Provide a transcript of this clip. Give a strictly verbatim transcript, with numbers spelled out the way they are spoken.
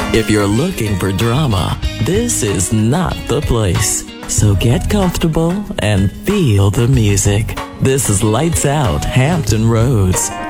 If you're looking for drama, this is not the place. So get comfortable and feel the music. This is Lights Out Hampton Roads.